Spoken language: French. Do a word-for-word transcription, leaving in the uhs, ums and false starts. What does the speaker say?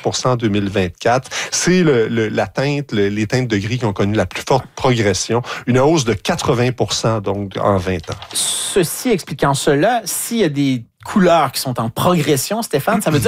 pour cent en deux mille vingt-quatre. C'est le, le, la teinte, le, les teintes de gris qui ont connu la plus forte progression. Une hausse de quatre-vingts pour cent donc en vingt ans. Ceci expliquant cela, s'il y a des couleurs qui sont en progression, Stéphane, ça veut dire